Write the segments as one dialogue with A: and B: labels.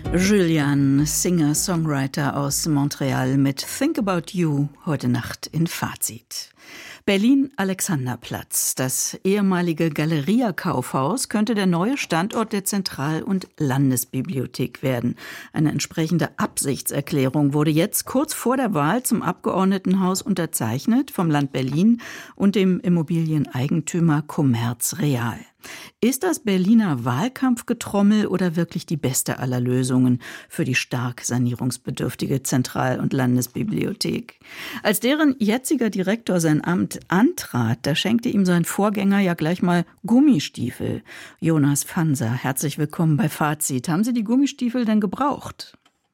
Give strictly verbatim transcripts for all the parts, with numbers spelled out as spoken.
A: Julian, Singer-Songwriter aus Montreal mit Think About You, heute Nacht in Fazit. Berlin-Alexanderplatz. Das ehemalige Galeria-Kaufhaus könnte der neue Standort der Zentral- und Landesbibliothek werden. Eine entsprechende Absichtserklärung wurde jetzt kurz vor der Wahl zum Abgeordnetenhaus unterzeichnet vom Land Berlin und dem Immobilieneigentümer Commerz Real. Ist das Berliner Wahlkampfgetrommel oder wirklich die beste aller Lösungen für die stark sanierungsbedürftige Zentral- und Landesbibliothek? Als deren jetziger Direktor sein Amt antrat, da schenkte ihm sein Vorgänger ja gleich mal Gummistiefel. Jonas Fanser, herzlich willkommen bei Fazit. Haben Sie die Gummistiefel denn gebraucht?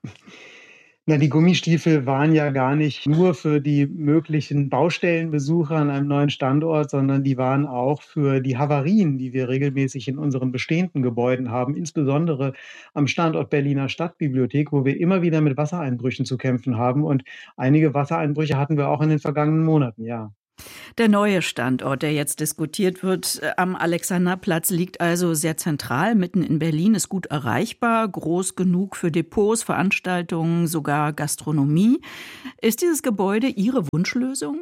B: Na, die Gummistiefel waren ja gar nicht nur für die möglichen Baustellenbesucher an einem neuen Standort, sondern die waren auch für die Havarien, die wir regelmäßig in unseren bestehenden Gebäuden haben, insbesondere am Standort Berliner Stadtbibliothek, wo wir immer wieder mit Wassereinbrüchen zu kämpfen haben. Und einige Wassereinbrüche hatten wir auch in den vergangenen Monaten, ja.
A: Der neue Standort, der jetzt diskutiert wird, am Alexanderplatz, liegt also sehr zentral, mitten in Berlin, ist gut erreichbar, groß genug für Depots, Veranstaltungen, sogar Gastronomie. Ist dieses Gebäude Ihre Wunschlösung?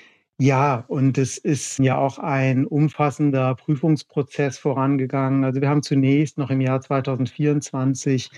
B: Ja, und es ist ja auch ein umfassender Prüfungsprozess vorangegangen. Also wir haben zunächst noch im Jahr zweitausendvierundzwanzig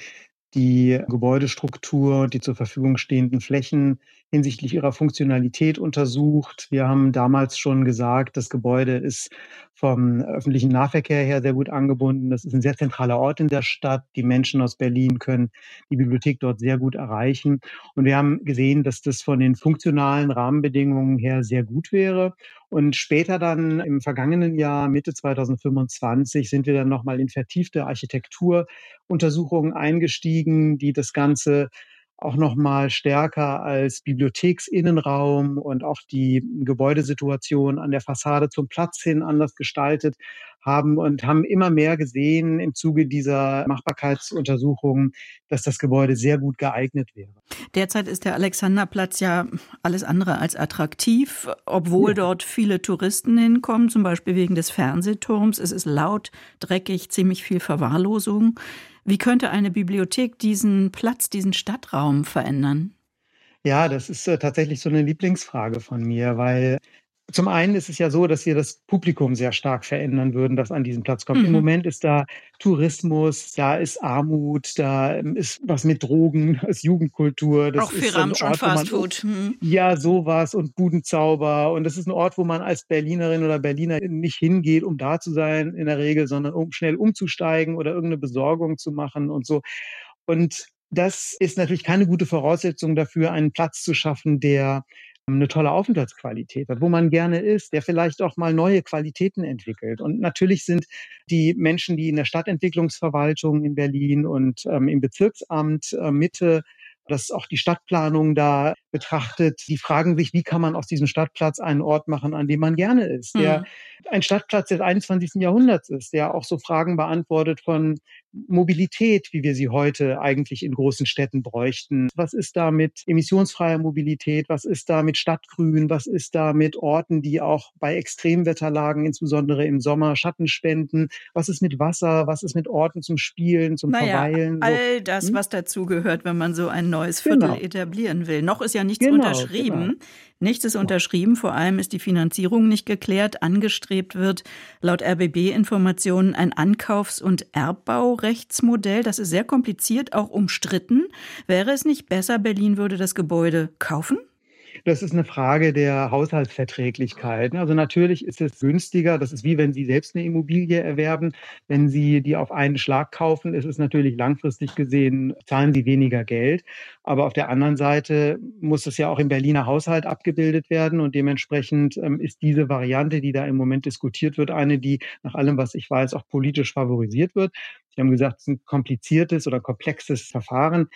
B: die Gebäudestruktur, die zur Verfügung stehenden Flächen hinsichtlich ihrer Funktionalität untersucht. Wir haben damals schon gesagt, das Gebäude ist vom öffentlichen Nahverkehr her sehr gut angebunden. Das ist ein sehr zentraler Ort in der Stadt. Die Menschen aus Berlin können die Bibliothek dort sehr gut erreichen. Und wir haben gesehen, dass das von den funktionalen Rahmenbedingungen her sehr gut wäre. Und später dann im vergangenen Jahr, Mitte zweitausendfünfundzwanzig, sind wir dann nochmal in vertiefte Architekturuntersuchungen eingestiegen, die das Ganze auch noch mal stärker als Bibliotheksinnenraum und auch die Gebäudesituation an der Fassade zum Platz hin anders gestaltet haben und haben immer mehr gesehen im Zuge dieser Machbarkeitsuntersuchungen, dass das Gebäude sehr gut geeignet wäre.
A: Derzeit ist der Alexanderplatz ja alles andere als attraktiv, obwohl ja. dort viele Touristen hinkommen, zum Beispiel wegen des Fernsehturms. Es ist laut, dreckig, ziemlich viel Verwahrlosung. Wie könnte eine Bibliothek diesen Platz, diesen Stadtraum verändern?
B: Ja, das ist äh, tatsächlich so eine Lieblingsfrage von mir, weil zum einen ist es ja so, dass wir das Publikum sehr stark verändern würden, das an diesen Platz kommt. Mhm. Im Moment ist da Tourismus, da ist Armut, da ist was mit Drogen, das ist Jugendkultur. Das
A: auch viel
B: ist
A: Ramsch und Fastfood.
B: Mhm. Ja, sowas und Budenzauber. Und das ist ein Ort, wo man als Berlinerin oder Berliner nicht hingeht, um da zu sein in der Regel, sondern um schnell umzusteigen oder irgendeine Besorgung zu machen und so. Und das ist natürlich keine gute Voraussetzung dafür, einen Platz zu schaffen, der eine tolle Aufenthaltsqualität hat, wo man gerne ist, der vielleicht auch mal neue Qualitäten entwickelt. Und natürlich sind die Menschen, die in der Stadtentwicklungsverwaltung in Berlin und ähm, im Bezirksamt äh, Mitte, das auch die Stadtplanung da betrachtet, die fragen sich, wie kann man aus diesem Stadtplatz einen Ort machen, an dem man gerne ist, der mhm. ein Stadtplatz des einundzwanzigsten Jahrhunderts ist, der auch so Fragen beantwortet von Mobilität, wie wir sie heute eigentlich in großen Städten bräuchten. Was ist da mit emissionsfreier Mobilität? Was ist da mit Stadtgrün? Was ist da mit Orten, die auch bei Extremwetterlagen, insbesondere im Sommer, Schatten spenden? Was ist mit Wasser? Was ist mit Orten zum Spielen, zum naja, Verweilen?
A: All das, was dazugehört, wenn man so ein neues Viertel genau. etablieren will. Noch ist ja nichts genau, unterschrieben. Genau. Nichts ist unterschrieben, vor allem ist die Finanzierung nicht geklärt. Angestrebt wird laut R B B-Informationen ein Ankaufs- und Erbbaurechtsmodell. Das ist sehr kompliziert, auch umstritten. Wäre es nicht besser, Berlin würde das Gebäude kaufen?
B: Das ist eine Frage der Haushaltsverträglichkeit. Also natürlich ist es günstiger. Das ist wie wenn Sie selbst eine Immobilie erwerben. Wenn Sie die auf einen Schlag kaufen, ist es natürlich langfristig gesehen, zahlen Sie weniger Geld. Aber auf der anderen Seite muss es ja auch im Berliner Haushalt abgebildet werden. Und dementsprechend ähm, ist diese Variante, die da im Moment diskutiert wird, eine, die nach allem, was ich weiß, auch politisch favorisiert wird. Sie haben gesagt, es ist ein kompliziertes oder komplexes Verfahren.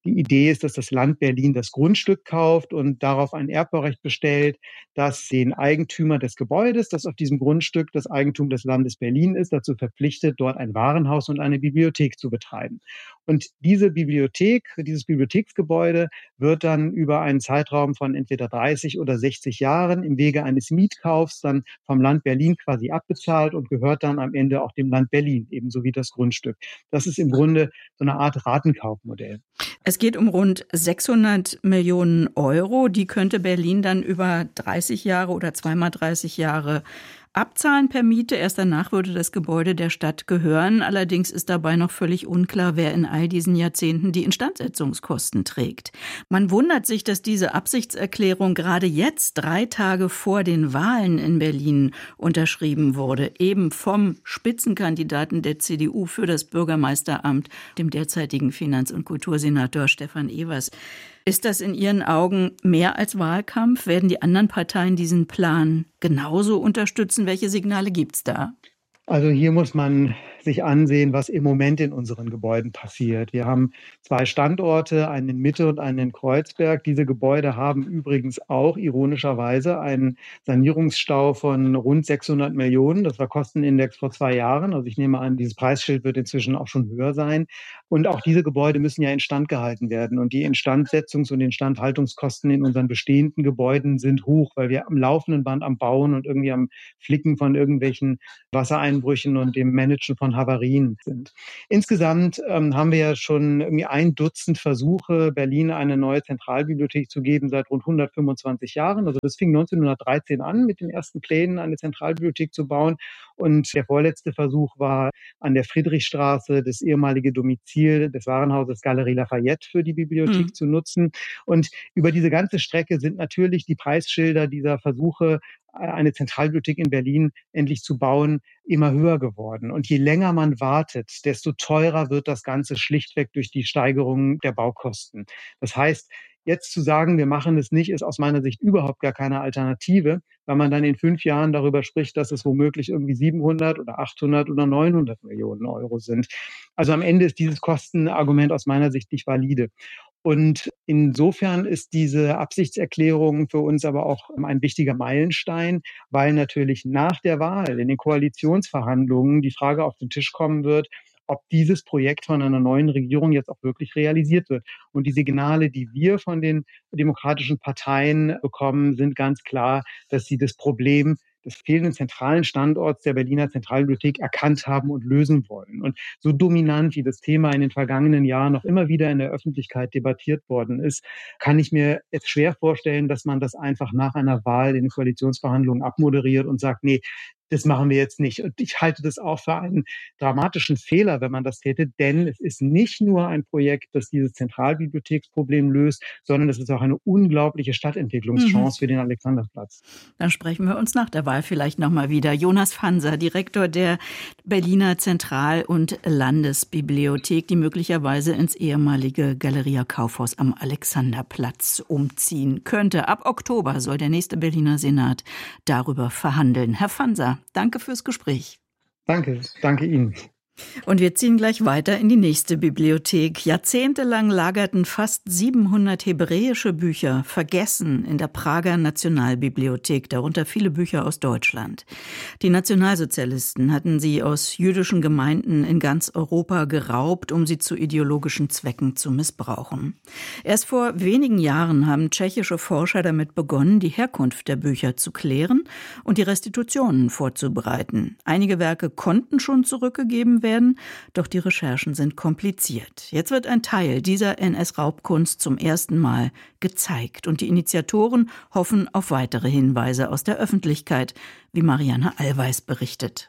B: Die Idee ist, dass das Land Berlin das Grundstück kauft und darauf ein Erbbaurecht bestellt, das den Eigentümer des Gebäudes, das auf diesem Grundstück das Eigentum des Landes Berlin ist, dazu verpflichtet, dort ein Warenhaus und eine Bibliothek zu betreiben. Und diese Bibliothek, dieses Bibliotheksgebäude wird dann über einen Zeitraum von entweder dreißig oder sechzig Jahren im Wege eines Mietkaufs dann vom Land Berlin quasi abbezahlt und gehört dann am Ende auch dem Land Berlin, ebenso wie das Grundstück. Das ist im Grunde so eine Art Ratenkaufmodell.
A: Es geht um rund sechshundert Millionen Euro. Die könnte Berlin dann über dreißig Jahre oder zweimal dreißig Jahre abzahlen per Miete. Erst danach würde das Gebäude der Stadt gehören. Allerdings ist dabei noch völlig unklar, wer in all diesen Jahrzehnten die Instandsetzungskosten trägt. Man wundert sich, dass diese Absichtserklärung gerade jetzt, drei Tage vor den Wahlen in Berlin, unterschrieben wurde. Eben vom Spitzenkandidaten der C D U für das Bürgermeisteramt, dem derzeitigen Finanz- und Kultursenator Stefan Evers. Ist das in Ihren Augen mehr als Wahlkampf? Werden die anderen Parteien diesen Plan genauso unterstützen? Welche Signale gibt's da?
B: Also hier muss man sich ansehen, was im Moment in unseren Gebäuden passiert. Wir haben zwei Standorte, einen in Mitte und einen in Kreuzberg. Diese Gebäude haben übrigens auch ironischerweise einen Sanierungsstau von rund sechshundert Millionen. Das war Kostenindex vor zwei Jahren. Also ich nehme an, dieses Preisschild wird inzwischen auch schon höher sein. Und auch diese Gebäude müssen ja instand gehalten werden. Und die Instandsetzungs- und Instandhaltungskosten in unseren bestehenden Gebäuden sind hoch, weil wir am laufenden Band am Bauen und irgendwie am Flicken von irgendwelchen Wassereinbrüchen und dem Managen von Havarien sind. Insgesamt ähm, haben wir ja schon irgendwie ein Dutzend Versuche, Berlin eine neue Zentralbibliothek zu geben seit rund hundertfünfundzwanzig Jahren. Also das fing neunzehnhundertdreizehn an, mit den ersten Plänen, eine Zentralbibliothek zu bauen. Und der vorletzte Versuch war an der Friedrichstraße, das ehemalige Domizil des Warenhauses Galerie Lafayette für die Bibliothek mhm. zu nutzen. Und über diese ganze Strecke sind natürlich die Preisschilder dieser Versuche, eine Zentralbibliothek in Berlin endlich zu bauen, immer höher geworden. Und je länger man wartet, desto teurer wird das Ganze schlichtweg durch die Steigerung der Baukosten. Das heißt, jetzt zu sagen, wir machen es nicht, ist aus meiner Sicht überhaupt gar keine Alternative, weil man dann in fünf Jahren darüber spricht, dass es womöglich irgendwie siebenhundert oder achthundert oder neunhundert Millionen Euro sind. Also am Ende ist dieses Kostenargument aus meiner Sicht nicht valide. Und insofern ist diese Absichtserklärung für uns aber auch ein wichtiger Meilenstein, weil natürlich nach der Wahl in den Koalitionsverhandlungen die Frage auf den Tisch kommen wird, ob dieses Projekt von einer neuen Regierung jetzt auch wirklich realisiert wird. Und die Signale, die wir von den demokratischen Parteien bekommen, sind ganz klar, dass sie das Problem des fehlenden zentralen Standorts der Berliner Zentralbibliothek erkannt haben und lösen wollen. Und so dominant, wie das Thema in den vergangenen Jahren noch immer wieder in der Öffentlichkeit debattiert worden ist, kann ich mir jetzt schwer vorstellen, dass man das einfach nach einer Wahl in den Koalitionsverhandlungen abmoderiert und sagt, nee, das machen wir jetzt nicht. Und ich halte das auch für einen dramatischen Fehler, wenn man das täte, denn es ist nicht nur ein Projekt, das dieses Zentralbibliotheksproblem löst, sondern es ist auch eine unglaubliche Stadtentwicklungschance mhm. für den Alexanderplatz.
A: Dann sprechen wir uns nach der Wahl vielleicht nochmal wieder. Jonas Fanser, Direktor der Berliner Zentral- und Landesbibliothek, die möglicherweise ins ehemalige Galeria Kaufhaus am Alexanderplatz umziehen könnte. Ab Oktober soll der nächste Berliner Senat darüber verhandeln. Herr Fanser, danke fürs Gespräch.
B: Danke, danke Ihnen.
A: Und wir ziehen gleich weiter in die nächste Bibliothek. Jahrzehntelang lagerten fast siebenhundert hebräische Bücher vergessen in der Prager Nationalbibliothek, darunter viele Bücher aus Deutschland. Die Nationalsozialisten hatten sie aus jüdischen Gemeinden in ganz Europa geraubt, um sie zu ideologischen Zwecken zu missbrauchen. Erst vor wenigen Jahren haben tschechische Forscher damit begonnen, die Herkunft der Bücher zu klären und die Restitutionen vorzubereiten. Einige Werke konnten schon zurückgegeben werden. werden, doch die Recherchen sind kompliziert. Jetzt wird ein Teil dieser N S-Raubkunst zum ersten Mal gezeigt und die Initiatoren hoffen auf weitere Hinweise aus der Öffentlichkeit, wie Marianne Allweis berichtet.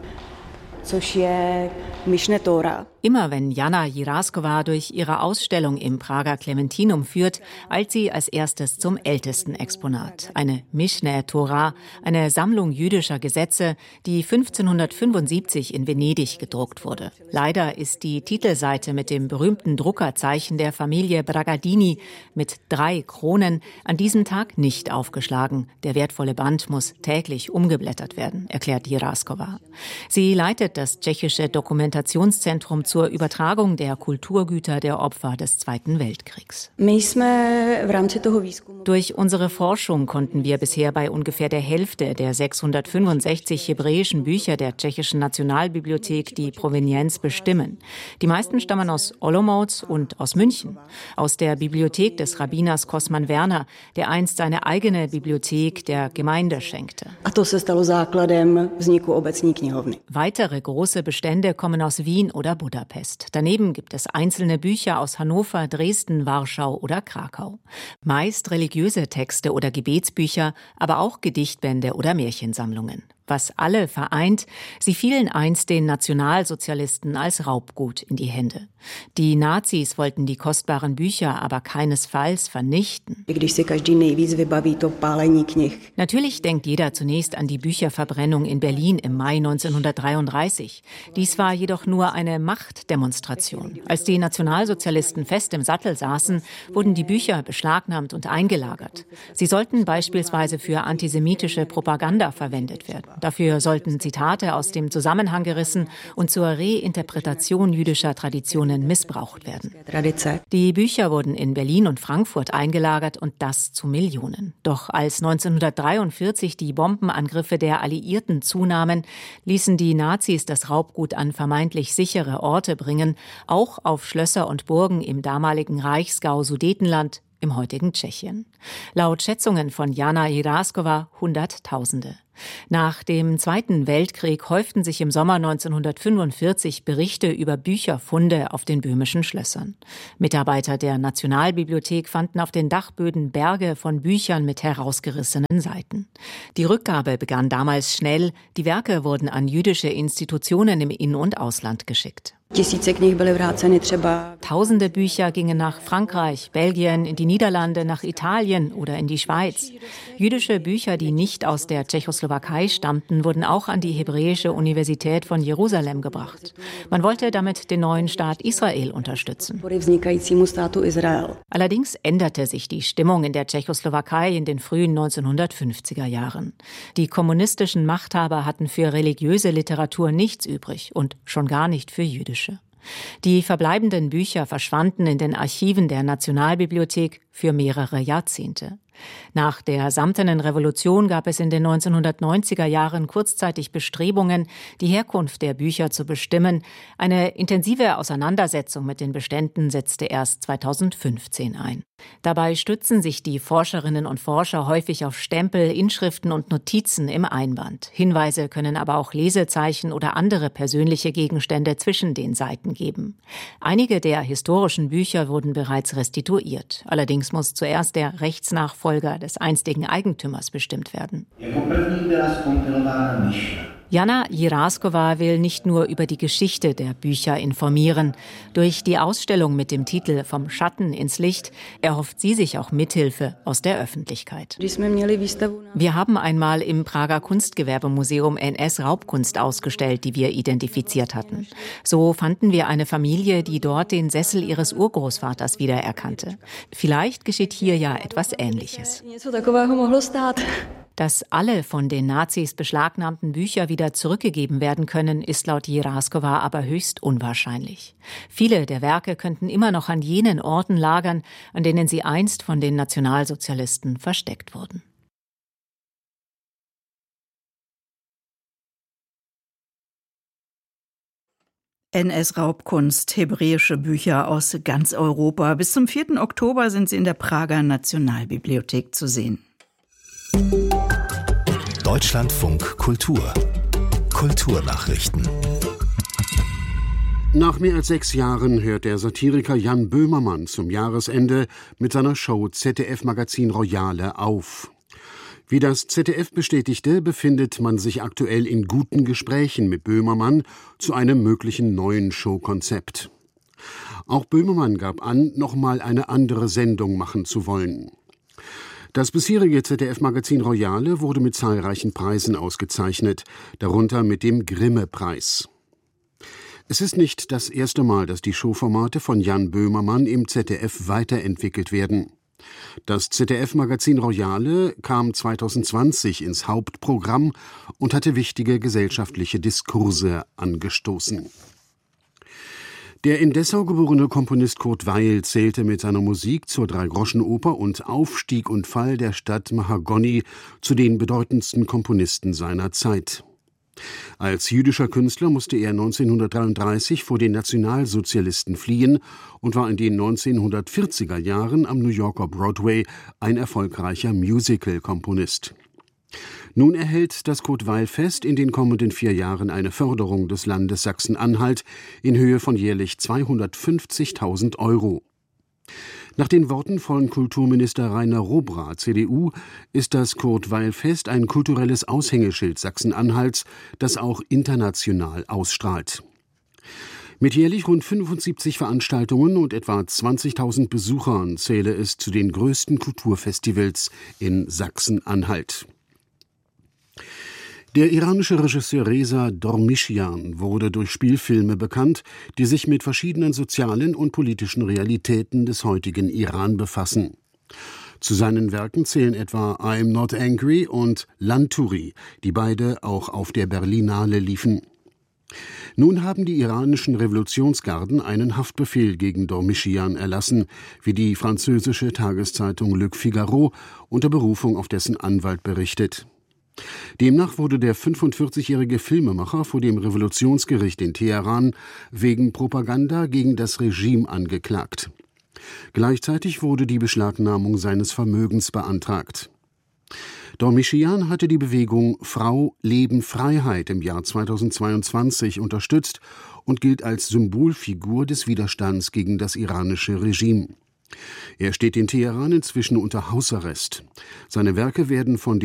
C: Immer wenn Jana Jiraskova durch ihre Ausstellung im Prager Klementinum führt, eilt sie als erstes zum ältesten Exponat. Eine Mishneh Torah, eine Sammlung jüdischer Gesetze, die fünfzehnhundertfünfundsiebzig in Venedig gedruckt wurde. Leider ist die Titelseite mit dem berühmten Druckerzeichen der Familie Bragadini mit drei Kronen an diesem Tag nicht aufgeschlagen. Der wertvolle Band muss täglich umgeblättert werden, erklärt Jiraskova. Sie leitet das tschechische Dokumentationszentrum zur Übertragung der Kulturgüter der Opfer des Zweiten Weltkriegs. Durch unsere Forschung konnten wir bisher bei ungefähr der Hälfte der sechshundertfünfundsechzig hebräischen Bücher der Tschechischen Nationalbibliothek die Provenienz bestimmen. Die meisten stammen aus Olomouc und aus München, aus der Bibliothek des Rabbiners Kosman Werner, der einst seine eigene Bibliothek der Gemeinde schenkte. Weitere große Bestände kommen aus Wien oder Budapest. Daneben gibt es einzelne Bücher aus Hannover, Dresden, Warschau oder Krakau. Meist religiöse Texte oder Gebetsbücher, aber auch Gedichtbände oder Märchensammlungen. Was alle vereint, sie fielen einst den Nationalsozialisten als Raubgut in die Hände. Die Nazis wollten die kostbaren Bücher aber keinesfalls vernichten. Natürlich denkt jeder zunächst an die Bücherverbrennung in Berlin im Mai neunzehnhundertdreiunddreißig. Dies war jedoch nur eine Machtdemonstration. Als die Nationalsozialisten fest im Sattel saßen, wurden die Bücher beschlagnahmt und eingelagert. Sie sollten beispielsweise für antisemitische Propaganda verwendet werden. Dafür sollten Zitate aus dem Zusammenhang gerissen und zur Reinterpretation jüdischer Traditionen missbraucht werden. Die Bücher wurden in Berlin und Frankfurt eingelagert und das zu Millionen. Doch als neunzehnhundertdreiundvierzig die Bombenangriffe der Alliierten zunahmen, ließen die Nazis das Raubgut an vermeintlich sichere Orte bringen, auch auf Schlösser und Burgen im damaligen Reichsgau Sudetenland, im heutigen Tschechien. Laut Schätzungen von Jana Jirásková Hunderttausende. Nach dem Zweiten Weltkrieg häuften sich im Sommer neunzehnhundertfünfundvierzig Berichte über Bücherfunde auf den böhmischen Schlössern. Mitarbeiter der Nationalbibliothek fanden auf den Dachböden Berge von Büchern mit herausgerissenen Seiten. Die Rückgabe begann damals schnell. Die Werke wurden an jüdische Institutionen im In- und Ausland geschickt. Tausende Bücher gingen nach Frankreich, Belgien, in die Niederlande, nach Italien oder in die Schweiz. Jüdische Bücher, die nicht aus der Tschechoslowakei stammten, wurden auch an die Hebräische Universität von Jerusalem gebracht. Man wollte damit den neuen Staat Israel unterstützen. Allerdings änderte sich die Stimmung in der Tschechoslowakei in den frühen neunzehnhundertfünfziger Jahren. Die kommunistischen Machthaber hatten für religiöse Literatur nichts übrig und schon gar nicht für jüdische. Die verbleibenden Bücher verschwanden in den Archiven der Nationalbibliothek für mehrere Jahrzehnte. Nach der Samtenen Revolution gab es in den neunzehnhundertneunziger Jahren kurzzeitig Bestrebungen, die Herkunft der Bücher zu bestimmen. Eine intensive Auseinandersetzung mit den Beständen setzte erst zweitausendfünfzehn ein. Dabei stützen sich die Forscherinnen und Forscher häufig auf Stempel, Inschriften und Notizen im Einband. Hinweise können aber auch Lesezeichen oder andere persönliche Gegenstände zwischen den Seiten geben. Einige der historischen Bücher wurden bereits restituiert. Allerdings muss zuerst der Rechtsnachfolger des einstigen Eigentümers bestimmt werden. Jana Jirásková will nicht nur über die Geschichte der Bücher informieren. Durch die Ausstellung mit dem Titel Vom Schatten ins Licht erhofft sie sich auch Mithilfe aus der Öffentlichkeit. Wir haben einmal im Prager Kunstgewerbemuseum N S-Raubkunst ausgestellt, die wir identifiziert hatten. So fanden wir eine Familie, die dort den Sessel ihres Urgroßvaters wiedererkannte. Vielleicht geschieht hier ja etwas Ähnliches. Dass alle von den Nazis beschlagnahmten Bücher wieder zurückgegeben werden können, ist laut Jirásková aber höchst unwahrscheinlich. Viele der Werke könnten immer noch an jenen Orten lagern, an denen sie einst von den Nationalsozialisten versteckt wurden.
A: N S-Raubkunst, hebräische Bücher aus ganz Europa. Bis zum vierten Oktober sind sie in der Prager Nationalbibliothek zu sehen.
D: Deutschlandfunk Kultur. Kulturnachrichten.
E: Nach mehr als sechs Jahren hört der Satiriker Jan Böhmermann zum Jahresende mit seiner Show Z D F-Magazin Royale auf. Wie das Z D F bestätigte, befindet man sich aktuell in guten Gesprächen mit Böhmermann zu einem möglichen neuen Showkonzept. Auch Böhmermann gab an, nochmal eine andere Sendung machen zu wollen. Das bisherige Z D F-Magazin Royale wurde mit zahlreichen Preisen ausgezeichnet, darunter mit dem Grimme-Preis. Es ist nicht das erste Mal, dass die Showformate von Jan Böhmermann im Z D F weiterentwickelt werden. Das Z D F-Magazin Royale kam zweitausendzwanzig ins Hauptprogramm und hatte wichtige gesellschaftliche Diskurse angestoßen. Der in Dessau geborene Komponist Kurt Weill zählte mit seiner Musik zur Dreigroschenoper und Aufstieg und Fall der Stadt Mahagoni zu den bedeutendsten Komponisten seiner Zeit. Als jüdischer Künstler musste er neunzehnhundertdreiunddreißig vor den Nationalsozialisten fliehen und war in den neunzehnhundertvierziger Jahren am New Yorker Broadway ein erfolgreicher Musical-Komponist. Nun erhält das Kurt-Weill-Fest in den kommenden vier Jahren eine Förderung des Landes Sachsen-Anhalt in Höhe von jährlich zweihundertfünfzigtausend Euro. Nach den Worten von Kulturminister Rainer Robra, C D U, ist das Kurt-Weill-Fest ein kulturelles Aushängeschild Sachsen-Anhalts, das auch international ausstrahlt. Mit jährlich rund fünfundsiebzig Veranstaltungen und etwa zwanzigtausend Besuchern zähle es zu den größten Kulturfestivals in Sachsen-Anhalt. Der iranische Regisseur Reza Dormischian wurde durch Spielfilme bekannt, die sich mit verschiedenen sozialen und politischen Realitäten des heutigen Iran befassen. Zu seinen Werken zählen etwa I'm Not Angry und Lanturi, die beide auch auf der Berlinale liefen. Nun haben die iranischen Revolutionsgarden einen Haftbefehl gegen Dormischian erlassen, wie die französische Tageszeitung Le Figaro unter Berufung auf dessen Anwalt berichtet. Demnach wurde der fünfundvierzigjährige Filmemacher vor dem Revolutionsgericht in Teheran wegen Propaganda gegen das Regime angeklagt. Gleichzeitig wurde die Beschlagnahmung seines Vermögens beantragt. Dormischian hatte die Bewegung Frau, Leben, Freiheit im Jahr zweitausendzweiundzwanzig unterstützt und gilt als Symbolfigur des Widerstands gegen das iranische Regime. Er steht in Teheran inzwischen unter Hausarrest. Seine Werke werden von